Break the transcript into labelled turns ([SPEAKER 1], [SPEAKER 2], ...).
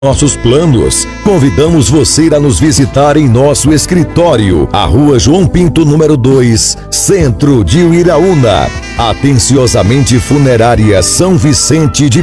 [SPEAKER 1] nossos planos. Convidamos você a nos visitar em nosso escritório, a Rua João Pinto, número 2, Centro de Uiraúna. Atenciosamente Funerária São Vicente de